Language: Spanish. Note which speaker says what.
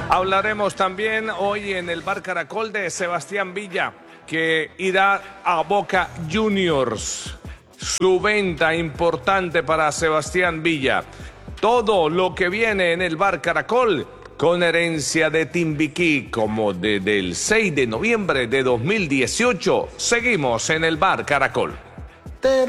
Speaker 1: Hablaremos también hoy en el Bar Caracol de Sebastián Villa, que irá a Boca Juniors. Su venta importante para Sebastián Villa. Todo lo que viene en el Bar Caracol con herencia de Timbiquí, como desde el 6 de noviembre de 2018. Seguimos en el Bar Caracol.